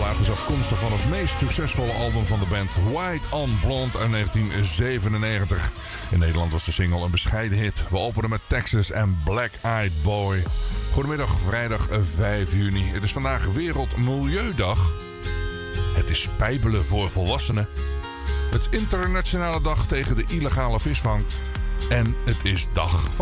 plaat is afkomstig van het meest succesvolle album van de band, White on Blonde uit 1997. In Nederland was de single een bescheiden hit. We openen met Texas en Black Eyed Boy. Goedemiddag, vrijdag 5 juni. Het is vandaag Wereldmilieudag. Het is spijbelen voor volwassenen. Het is internationale dag tegen de illegale visvang. En het is dag van